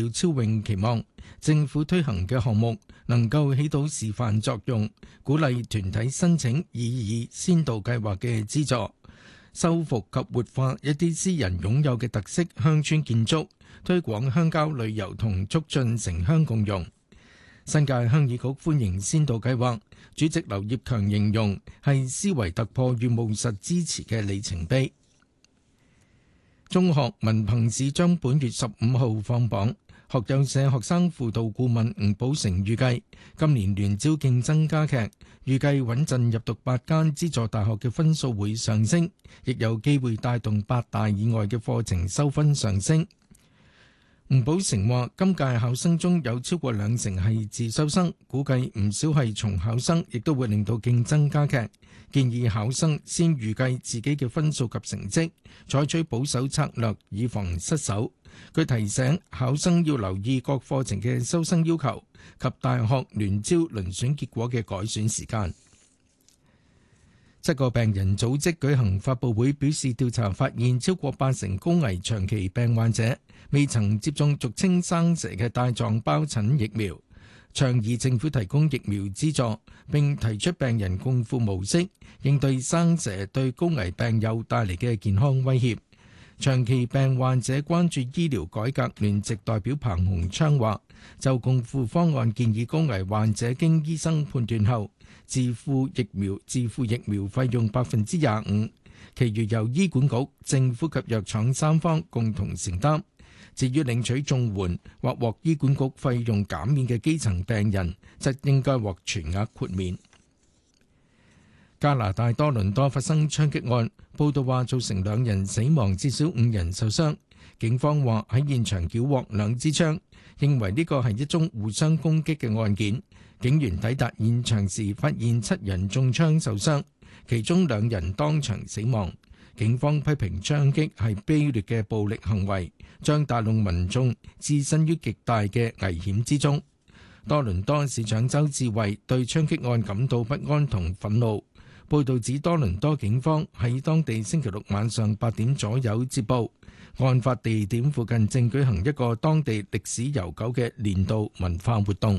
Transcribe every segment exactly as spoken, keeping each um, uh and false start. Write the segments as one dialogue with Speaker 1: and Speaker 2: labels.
Speaker 1: 廖超穎期望政府推行嘅項目能夠起到示範作用，鼓勵團體申請擬議先導計劃嘅資助，修復及活化一啲私人擁有嘅特色鄉村建築，推廣鄉郊旅遊同促進城鄉共融。新界鄉議局歡迎先導計劃，主席劉業強形容係思維突破與務實支持嘅里程碑。中學文憑試將本月十五號放榜，學友社學生輔導顧問吳寶成預計今年聯招競爭加劇，預計穩陣入讀八間資助大學嘅分數會上升，亦有機會帶動八大以外嘅課程收分上升。吳寶成話：今屆考生中有超過兩成係自修生，估計唔少係重考生，亦都會令到競爭加劇。建議考生先預計自己嘅分數及成績，採取保守策略，以防失手。佢提醒考生要留意各課程嘅收生要求及大學聯招遴選結果嘅改選時間。七個病人組織舉行發佈會，表示調查發現超過八成高危長期病患者未曾接種俗稱生蛇嘅帶狀疱疹疫苗，倡議政府提供疫苗資助，並提出病人共付模式，應對生蛇對高危病友帶嚟嘅健康威脅。長期病患者關注醫療改革聯席代表彭鴻昌話，就共付方案建議高危患者經醫生判斷後自付疫苗自付疫苗費用百分之廿五，其餘由醫管局、政府及藥廠三方共同承擔。至於領取綜援或獲醫管局費用減免嘅基層病人，則應該獲全額豁免。加拿大多倫多發生槍擊案，報道話造成兩人死亡，至少五人受傷。警方話喺現場繳獲兩支槍，認為呢個係一宗互相攻擊嘅案件。警員抵達現場時，發現七人中槍受傷，其中兩人當場死亡。警方批評槍擊係卑劣嘅暴力行為，將大陸民眾置身於極大嘅危險之中。多倫多市長周志偉對槍擊案感到不安同憤怒。報道指多倫多警方喺當地星期六晚上八點左右接報，案發地點附近正舉行一個當地歷史悠久嘅年度文化活動。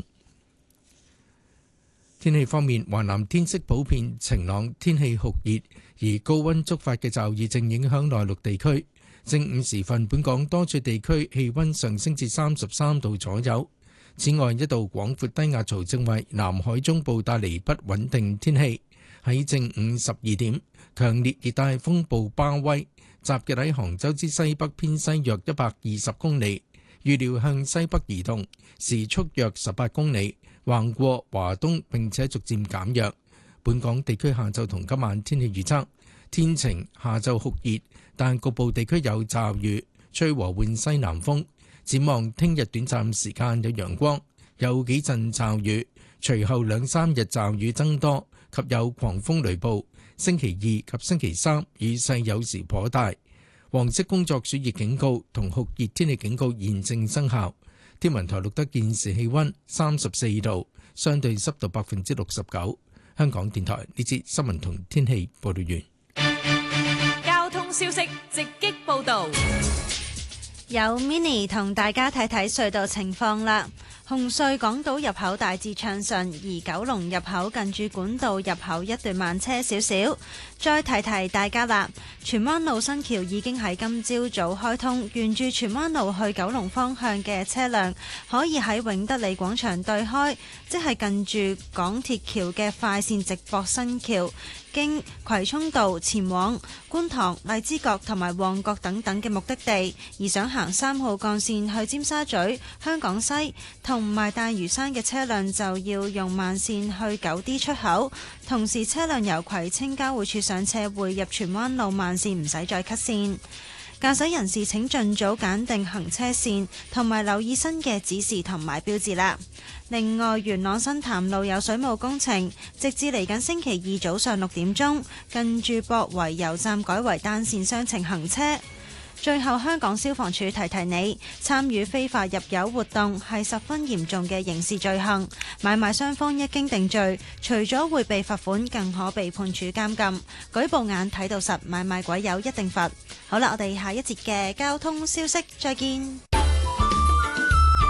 Speaker 1: 天氣方面，華南天色普遍晴朗，天氣酷熱，而高溫觸發嘅驟雨正影響內陸地區。正午時分，本港多處地區氣溫上升至三十三度左右。此外，一道廣闊低壓槽正為南海中部帶嚟不穩定天氣。喺正午十二點，強烈熱帶風暴巴威集結喺杭州之西北偏西約一百二十公里，預料向西北移動，時速約十八公里，橫過華東並且逐漸減弱。本港地區下晝同今晚天氣預測：天晴，下晝酷熱，但局部地區有驟雨，吹和緩西南風。展望聽日短暫時間有陽光，有幾陣驟雨，隨後兩三日驟雨增多及有狂風雷暴。星期二及星期三雨勢有時頗大。黃色工作暑熱警告同酷熱天氣警告現正生效。天文台錄得現時氣溫三十四度，相對濕度百分之六十九。香港電台呢節新聞同天氣報道完。
Speaker 2: 交通消息直擊報道。
Speaker 3: 有 Mini 同大家睇睇隧道情況啦。紅隧港島入口大致暢順，而九龍入口近住管道入口一段慢車少少。再提提大家啦，荃灣路新橋已經喺今朝早開通，沿住荃灣路去九龍方向嘅車輛可以喺永德里廣場對開，即係近住港鐵橋嘅快線直駁新橋，經葵涌道前往觀塘、荔枝角同埋旺角等等嘅目的地，而想行三號幹線去尖沙咀、香港西同埋大嶼山嘅車輛就要用慢線去九 D 出口。同時車輛由葵青交匯處上車會入荃灣路慢線，唔使再 cut 線。駕駛人士請盡早揀定行車線同埋留意新嘅指示同埋標誌啦。另外，元朗新潭路有水務工程，直至嚟緊星期二早上六點鐘，近住博圍油站改為單線雙程行車。最後，香港消防處提提你，參與非法入油活動係十分嚴重嘅刑事罪行。買賣雙方一經定罪，除咗會被罰款，更可被判處監禁。舉報眼睇到實，買賣鬼友一定罰。好啦，我哋下一節嘅交通消息再見。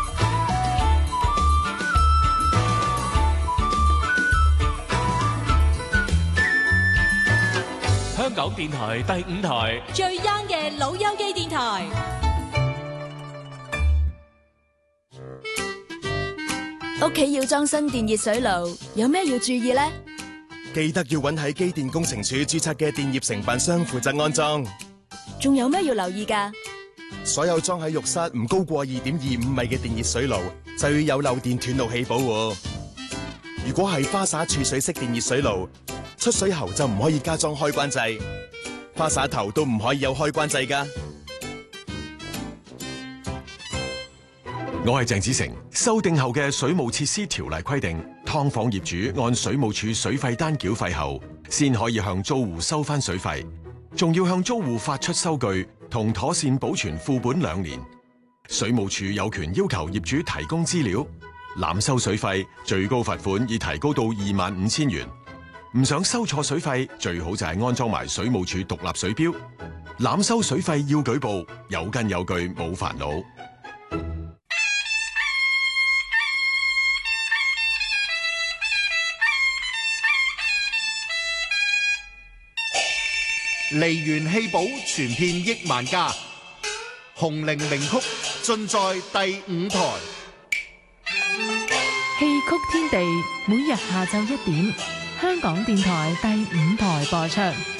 Speaker 4: 港電台第五台
Speaker 2: 最 young 嘅老友記電台。
Speaker 5: 屋企要裝新電熱水爐，有咩要注意呢？
Speaker 6: 記得要揾喺機電工程署註冊嘅電業承辦商負責安裝。
Speaker 5: 仲有咩要留意㗎？
Speaker 6: 所有裝喺浴室唔高過二點二五米嘅電熱水爐，就要有漏電斷路器保護。如果係花灑儲水式電熱水爐，出水喉就唔可以加裝開關掣，花灑頭都唔可以有開關掣㗎。
Speaker 7: 我係鄭子誠。修訂後嘅水務設施條例規定，劏房業主按水務署水費單繳費後，先可以向租戶收翻水費，仲要向租戶發出收據同妥善保存副本兩年。水務署有權要求業主提供資料，濫收水費最高罰款已提高到二萬五千元。唔想收錯水費，最好就係安裝埋水務署獨立水錶。濫收水費要舉報，有根有據冇煩惱。
Speaker 8: 梨園戲寶傳遍億萬家，紅伶名曲盡在第五台。
Speaker 9: 戲曲天地每日下晝一點，香港電台第五台播出。